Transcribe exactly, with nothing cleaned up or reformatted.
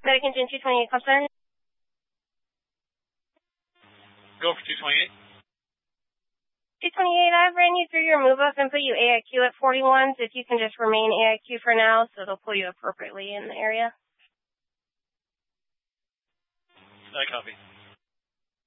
Medic Engine two twenty-eight, call center. Go for two twenty-eight. two twenty-eight, I've ran you through your move up and put you A I Q at forty-one, so if you can just remain A I Q for now, so they'll pull you appropriately in the area. I copy.